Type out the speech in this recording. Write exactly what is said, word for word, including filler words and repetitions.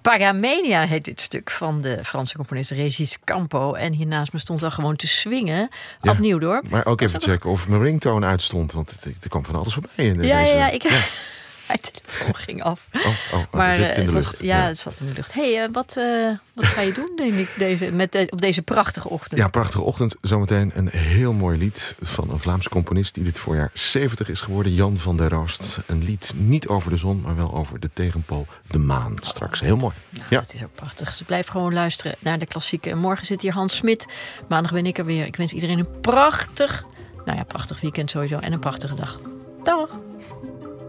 Pagamania heet dit stuk van de Franse componist Régis Campo. En hiernaast me stond al gewoon te swingen. Ja, Ad Nieuwdorp. Maar ook even checken of mijn ringtone uitstond. Want het, er kwam van alles voorbij. In Ja, deze, ja, ja, ik... ja. Mijn telefoon ging af. Oh, oh, oh maar dat zit in de het was, lucht. ja, Ja. het zat in de lucht. Hé, hey, uh, wat, uh, wat ga je doen denk ik, deze, met de, op deze prachtige ochtend? Ja, prachtige ochtend. Zometeen een heel mooi lied van een Vlaamse componist die dit voorjaar zeventig is geworden. Jan van der Roost. Een lied niet over de zon, maar wel over de tegenpool, de maan. Straks heel mooi. Nou, ja. Het is ook prachtig. Dus blijf gewoon luisteren naar de klassieken. En morgen zit hier Hans Smit. Maandag ben ik er weer. Ik wens iedereen een prachtig, nou ja, prachtig weekend sowieso. En een prachtige dag. Dag!